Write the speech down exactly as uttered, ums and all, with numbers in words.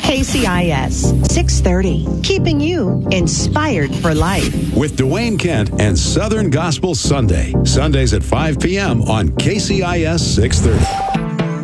K C I S six thirty, keeping you inspired for life. With Dwayne Kent and Southern Gospel Sunday. Sundays at five p.m. on K C I S six thirty.